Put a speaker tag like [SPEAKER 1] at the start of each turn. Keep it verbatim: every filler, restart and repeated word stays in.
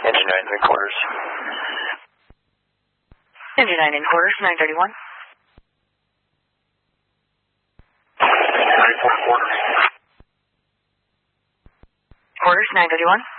[SPEAKER 1] Engine nine, three quarters.
[SPEAKER 2] Engine nine in quarters, nine thirty-one.
[SPEAKER 1] Three, four quarters.
[SPEAKER 2] Quarters, nine thirty-one.